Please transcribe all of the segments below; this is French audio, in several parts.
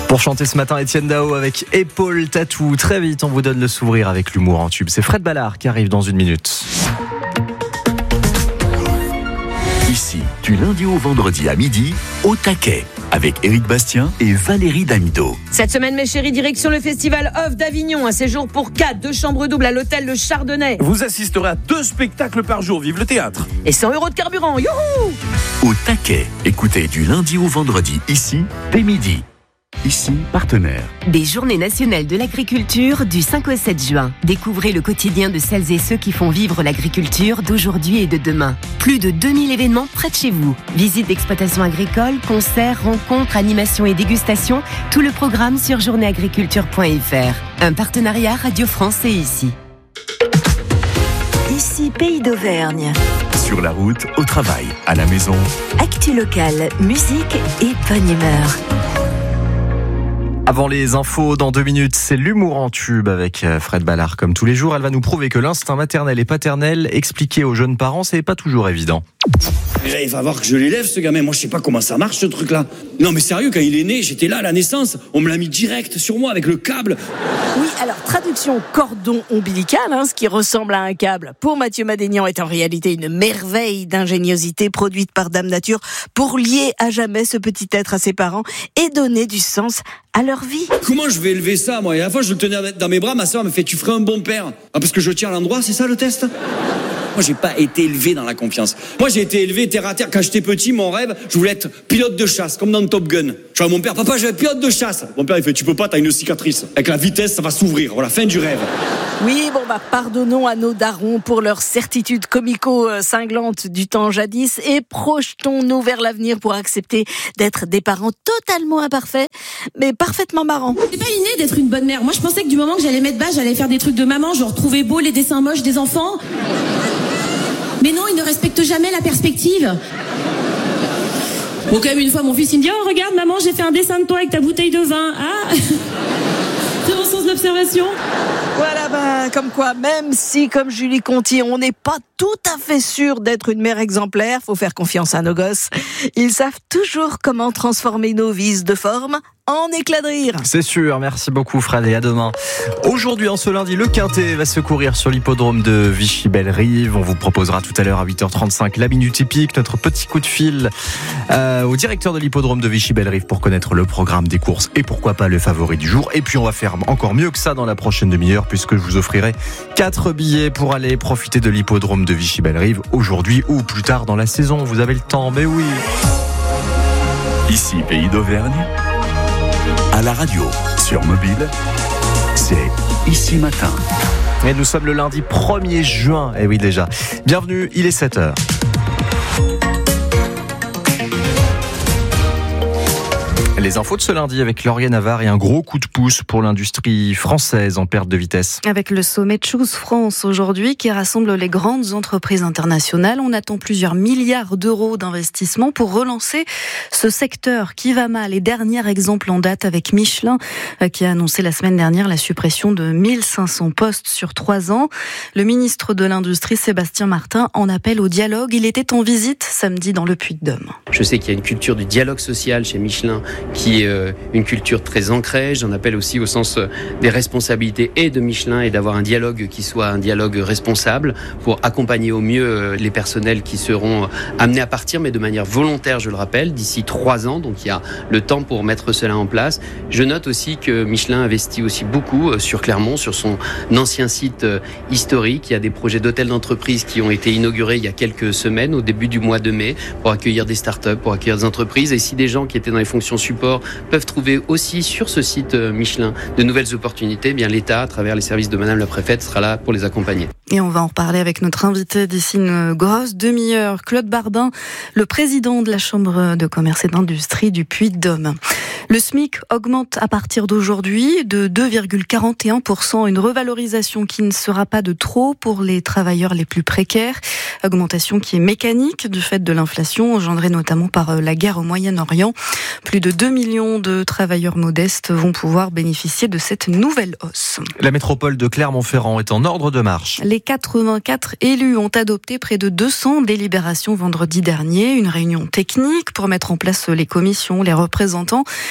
Pour chanter ce matin, Étienne Dao avec Épaule Tatou. Très vite, on vous donne le sourire avec l'humour en tube. C'est Fred Ballard qui arrive dans une minute. Ici, du lundi au vendredi à midi, au taquet, avec Éric Bastien et Valérie Damido. Cette semaine, mes chéris, direction le festival Off d'Avignon. Un séjour pour 4, 2 chambres doubles à l'hôtel Le Chardonnay. Vous assisterez à 2 spectacles par jour. Vive le théâtre. Et 100 € de carburant. Youhou! Au taquet, écoutez du lundi au vendredi, ici, dès midi. Ici, partenaire. Des Journées nationales de l'agriculture du 5 au 7 juin. Découvrez le quotidien de celles et ceux qui font vivre l'agriculture d'aujourd'hui et de demain. Plus de 2000 événements près de chez vous. Visites d'exploitations agricoles, concerts, rencontres, animations et dégustations. Tout le programme sur journéeagriculture.fr. Un partenariat Radio France et Ici. Ici, Pays d'Auvergne. Sur la route, au travail, à la maison. Actu locale, musique et bonne humeur. Avant les infos, dans 2 minutes, c'est l'humour en tube avec Fred Ballard. Comme tous les jours, elle va nous prouver que l'instinct maternel et paternel expliqué aux jeunes parents, c'est pas toujours évident. Déjà, il va voir que je l'élève, ce gamin. Moi, je sais pas comment ça marche, ce truc-là. Non, mais sérieux, quand il est né, j'étais là à la naissance. On me l'a mis direct sur moi avec le câble. Oui, alors, traduction cordon ombilical, ce qui ressemble à un câble, pour Mathieu Madénian, est en réalité une merveille d'ingéniosité produite par Dame Nature pour lier à jamais ce petit être à ses parents et donner du sens à leur vie. Comment je vais élever ça, moi? Et à la fois, je le tenais dans mes bras, ma soeur me fait, tu ferais un bon père. Ah, parce que je tiens à l'endroit, c'est ça le test? Moi, j'ai pas été élevé dans la confiance. Moi, j'ai été élevé terre à terre. Quand j'étais petit, mon rêve, je voulais être pilote de chasse, comme dans Top Gun. Je vois à mon père, papa, je vais être pilote de chasse. Mon père, il fait, tu peux pas, t'as une cicatrice. Avec la vitesse, ça va s'ouvrir. Voilà, fin du rêve. Oui, pardonnons à nos darons pour leur certitude comico-cinglante du temps jadis et projetons-nous vers l'avenir pour accepter d'être des parents totalement imparfaits, mais parfaitement marrants. C'est pas inné d'être une bonne mère. Moi, je pensais que du moment que j'allais mettre bas, j'allais faire des trucs de maman, genre trouver beau les dessins moches des enfants. Mais non, ils ne respectent jamais la perspective. Bon, quand même, une fois, mon fils, il me dit, oh, regarde, maman, j'ai fait un dessin de toi avec ta bouteille de vin. Ah! Très bon sens de l'observation. Voilà, comme quoi, même si, comme Julie Conti, on n'est pas tout à fait sûr d'être une mère exemplaire, faut faire confiance à nos gosses. Ils savent toujours comment transformer nos vices de forme en éclat de rire. C'est sûr, merci beaucoup Fred et à demain. Aujourd'hui, en ce lundi, le Quintet va se courir sur l'hippodrome de Vichy-Belle-Rive. On vous proposera tout à l'heure à 8h35 la minute épique, notre petit coup de fil au directeur de l'hippodrome de Vichy-Belle-Rive pour connaître le programme des courses et pourquoi pas le favori du jour. Et puis on va faire encore mieux que ça dans la prochaine demi-heure puisque je vous offrirai 4 billets pour aller profiter de l'hippodrome de Vichy-Belle-Rive aujourd'hui ou plus tard dans la saison. Vous avez le temps, mais oui. Ici, Pays d'Auvergne. À la radio, sur mobile, c'est Ici Matin. Et nous sommes le lundi 1er juin. Eh oui, déjà. Bienvenue, il est 7h. Les infos de ce lundi avec Lauriane Navarre et un gros coup de pouce pour l'industrie française en perte de vitesse. Avec le sommet Choose France aujourd'hui qui rassemble les grandes entreprises internationales, on attend plusieurs milliards d'euros d'investissement pour relancer ce secteur qui va mal. Et dernier exemple en date avec Michelin qui a annoncé la semaine dernière la suppression de 1500 postes sur 3 ans. Le ministre de l'Industrie Sébastien Martin en appelle au dialogue. Il était en visite samedi dans le Puy-de-Dôme. Je sais qu'il y a une culture du dialogue social chez Michelin qui est une culture très ancrée. J'en appelle aussi au sens des responsabilités et de Michelin et d'avoir un dialogue qui soit un dialogue responsable pour accompagner au mieux les personnels qui seront amenés à partir, mais de manière volontaire, je le rappelle, d'ici 3 ans. Donc il y a le temps pour mettre cela en place. Je note aussi que Michelin investit aussi beaucoup sur Clermont, sur son ancien site historique. Il y a des projets d'hôtels d'entreprise qui ont été inaugurés il y a quelques semaines, au début du mois de mai, pour accueillir des startups, pour accueillir des entreprises. Et si des gens qui étaient dans les fonctions support peuvent trouver aussi sur ce site Michelin de nouvelles opportunités, bien l'État, à travers les services de Madame la Préfète, sera là pour les accompagner. Et on va en reparler avec notre invité d'ici une grosse demi-heure, Claude Barbin, le président de la Chambre de commerce et d'industrie du Puy-de-Dôme. Le SMIC augmente à partir d'aujourd'hui de 2,41%, une revalorisation qui ne sera pas de trop pour les travailleurs les plus précaires. Augmentation qui est mécanique du fait de l'inflation engendrée notamment par la guerre au Moyen-Orient. Plus de 2 millions de travailleurs modestes vont pouvoir bénéficier de cette nouvelle hausse. La métropole de Clermont-Ferrand est en ordre de marche. Les 84 élus ont adopté près de 200 délibérations vendredi dernier. Une réunion technique pour mettre en place les commissions, les représentants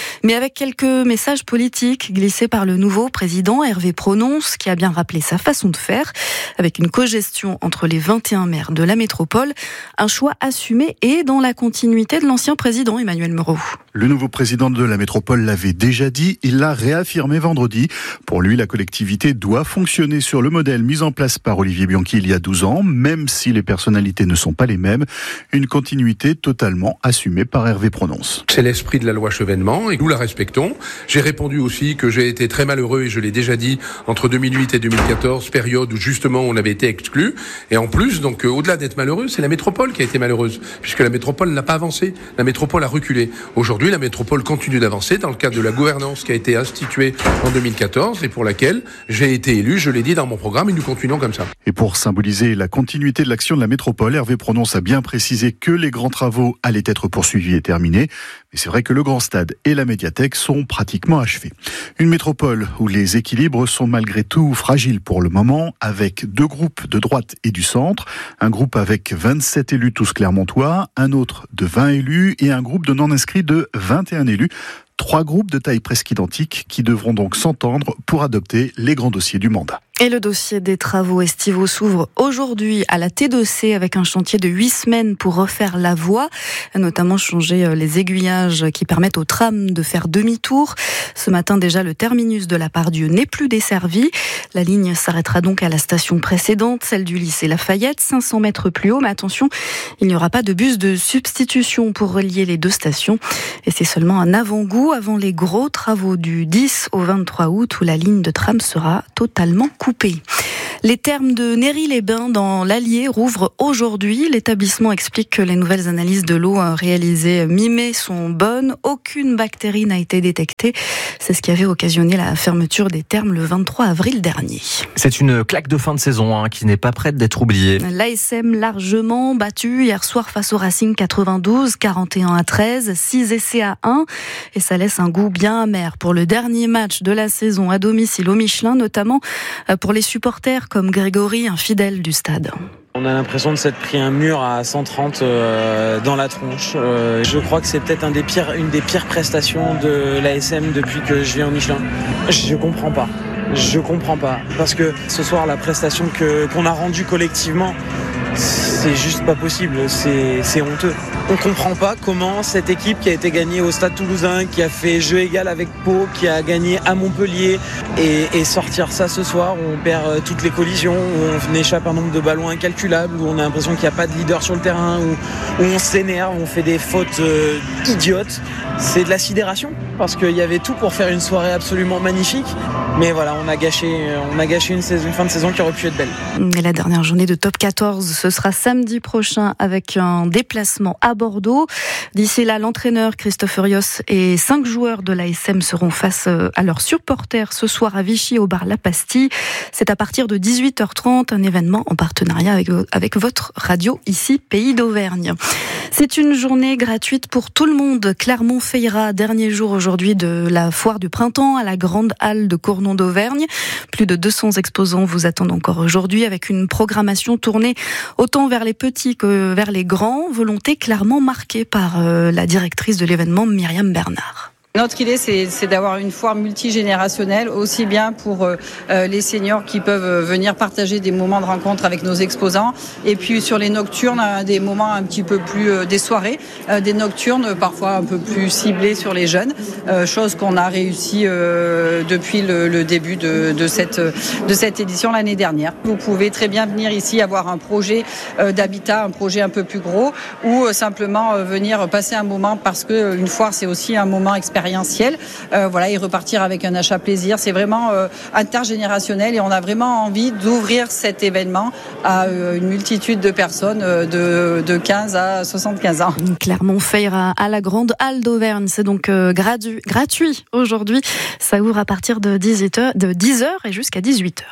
mais avec quelques messages politiques glissés par le nouveau président Hervé Prononce, qui a bien rappelé sa façon de faire, avec une cogestion entre les 21 maires de la métropole, un choix assumé et dans la continuité de l'ancien président Emmanuel Moreau. Le nouveau président de la métropole l'avait déjà dit, il l'a réaffirmé vendredi. Pour lui, la collectivité doit fonctionner sur le modèle mis en place par Olivier Bianchi il y a 12 ans, même si les personnalités ne sont pas les mêmes. Une continuité totalement assumée par Hervé Prononce. C'est l'esprit de la loi Chevènement et nous la respectons. J'ai répondu aussi que j'ai été très malheureux, et je l'ai déjà dit, entre 2008 et 2014, période où justement on avait été exclus. Et en plus, donc au-delà d'être malheureux, c'est la métropole qui a été malheureuse, puisque la métropole n'a pas avancé, la métropole a reculé. Aujourd'hui, la métropole continue d'avancer dans le cadre de la gouvernance qui a été instituée en 2014 et pour laquelle j'ai été élu, je l'ai dit dans mon programme, et nous continuons comme ça. Et pour symboliser la continuité de l'action de la métropole, Hervé Prononce a bien précisé que les grands travaux allaient être poursuivis et terminés. Mais c'est vrai que le grand stade et la médiathèque sont pratiquement achevés. Une métropole où les équilibres sont malgré tout fragiles pour le moment, avec 2 groupes de droite et du centre. Un groupe avec 27 élus tous clermontois, un autre de 20 élus et un groupe de non-inscrits de 21 élus. 3 groupes de taille presque identique qui devront donc s'entendre pour adopter les grands dossiers du mandat. Et le dossier des travaux estivaux s'ouvre aujourd'hui à la T2C avec un chantier de 8 semaines pour refaire la voie, notamment changer les aiguillages qui permettent aux trams de faire demi-tour. Ce matin déjà, le terminus de la Pardieu n'est plus desservi. La ligne s'arrêtera donc à la station précédente, celle du lycée Lafayette, 500 mètres plus haut. Mais attention, il n'y aura pas de bus de substitution pour relier les 2 stations. Et c'est seulement un avant-goût avant les gros travaux du 10 au 23 août où la ligne de tram sera totalement coupée. Les thermes de Néry-les-Bains dans l'Allier rouvrent aujourd'hui. L'établissement explique que les nouvelles analyses de l'eau réalisées mi-mai sont bonnes. Aucune bactérie n'a été détectée. C'est ce qui avait occasionné la fermeture des thermes le 23 avril dernier. C'est une claque de fin de saison qui n'est pas prête d'être oubliée. L'ASM largement battue hier soir face au Racing 92, 41-13, 6 essais à 1. Et ça laisse un goût bien amer pour le dernier match de la saison à domicile au Michelin, notamment pour les supporters comme Grégory, un fidèle du stade. On a l'impression de s'être pris un mur à 130 dans la tronche. Je crois que c'est peut-être une des pires prestations de l'ASM depuis que je viens au Michelin. Je comprends pas. Parce que ce soir, la prestation qu'on a rendue collectivement, c'est juste pas possible, c'est honteux. On comprend pas comment cette équipe qui a été gagnée au Stade Toulousain, qui a fait jeu égal avec Pau, qui a gagné à Montpellier, et sortir ça ce soir où on perd toutes les collisions, où on échappe un nombre de ballons incalculable, où on a l'impression qu'il n'y a pas de leader sur le terrain, où on s'énerve, où on fait des fautes idiotes. C'est de la sidération, parce qu'il y avait tout pour faire une soirée absolument magnifique. Mais voilà, on a gâché une fin de saison qui aurait pu être belle. Et la dernière journée de Top 14, ce sera samedi prochain avec un déplacement à Bordeaux. D'ici là, l'entraîneur Christophe Furios et 5 joueurs de l'ASM seront face à leurs supporters ce soir à Vichy au bar La Pastille. C'est à partir de 18h30, un événement en partenariat avec votre radio ici, Pays d'Auvergne. C'est une journée gratuite pour tout le monde. Clermont-Ferrand, dernier jour aujourd'hui de la foire du printemps à la grande halle de Cournon d'Auvergne. Plus de 200 exposants vous attendent encore aujourd'hui avec une programmation tournée autant vers les petits que vers les grands. Volonté clairement marquée par la directrice de l'événement, Myriam Bernard. Notre idée, c'est d'avoir une foire multigénérationnelle, aussi bien pour les seniors qui peuvent venir partager des moments de rencontre avec nos exposants, et puis sur les nocturnes, des moments un petit peu plus, des soirées, des nocturnes parfois un peu plus ciblées sur les jeunes, chose qu'on a réussi depuis le début de cette édition l'année dernière. Vous pouvez très bien venir ici avoir un projet d'habitat, un projet un peu plus gros, ou simplement venir passer un moment, parce qu'une foire, c'est aussi un moment expérientiel. Et repartir avec un achat plaisir. C'est vraiment intergénérationnel et on a vraiment envie d'ouvrir cet événement à une multitude de personnes de 15 à 75 ans. Clermont-Ferrand à la grande halle d'Auvergne. C'est donc gratuit aujourd'hui. Ça ouvre à partir de 10h et jusqu'à 18h.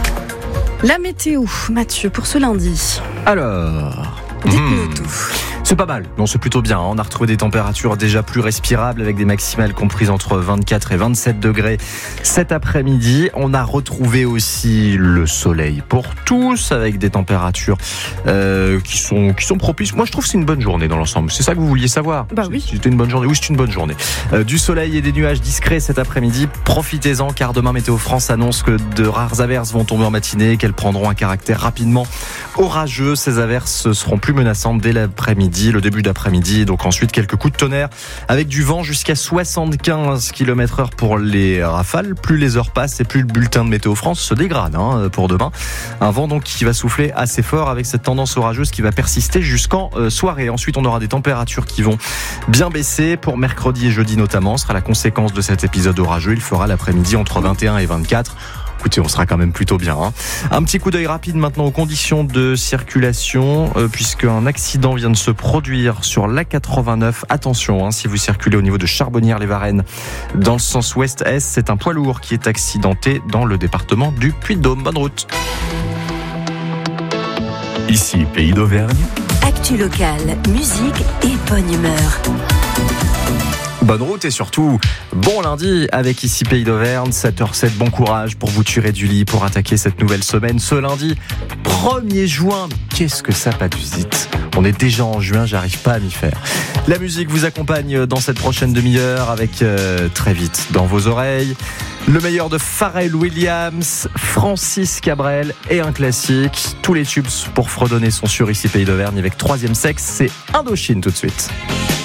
La météo, Mathieu, pour ce lundi. Alors, dites-nous tout. C'est pas mal, non, c'est plutôt bien. On a retrouvé des températures déjà plus respirables avec des maximales comprises entre 24 et 27 degrés cet après-midi. On a retrouvé aussi le soleil pour tous avec des températures qui sont propices. Moi, je trouve que c'est une bonne journée dans l'ensemble. C'est ça que vous vouliez savoir ? Bah oui. C'était une bonne journée. Oui, c'est une bonne journée. Du soleil et des nuages discrets cet après-midi. Profitez-en car demain, Météo France annonce que de rares averses vont tomber en matinée, qu'elles prendront un caractère rapidement orageux. Ces averses seront plus menaçantes dès l'après-midi, le début d'après-midi, et donc ensuite quelques coups de tonnerre avec du vent jusqu'à 75 km/h pour les rafales. Plus les heures passent et plus le bulletin de Météo France se dégrade pour demain. Un vent donc qui va souffler assez fort avec cette tendance orageuse qui va persister jusqu'en soirée. Ensuite, on aura des températures qui vont bien baisser pour mercredi et jeudi notamment. Ce sera la conséquence de cet épisode orageux. Il fera l'après-midi entre 21 et 24. Écoutez, on sera quand même plutôt bien. Un petit coup d'œil rapide maintenant aux conditions de circulation, puisqu'un accident vient de se produire sur l'A89. Attention, si vous circulez au niveau de Charbonnières-les-Varennes dans le sens ouest-est, c'est un poids lourd qui est accidenté dans le département du Puy-de-Dôme. Bonne route. Ici, Pays d'Auvergne. Actu locale, musique et bonne humeur. Bonne route et surtout, bon lundi avec ici Pays d'Auvergne, 7h07, bon courage pour vous tirer du lit, pour attaquer cette nouvelle semaine. Ce lundi, 1er juin, qu'est-ce que ça patusite ? On est déjà en juin, j'arrive pas à m'y faire. La musique vous accompagne dans cette prochaine demi-heure avec très vite dans vos oreilles le meilleur de Pharrell Williams, Francis Cabrel et un classique. Tous les tubes pour fredonner sont sur ici Pays d'Auvergne avec Troisième Sexe, c'est Indochine tout de suite.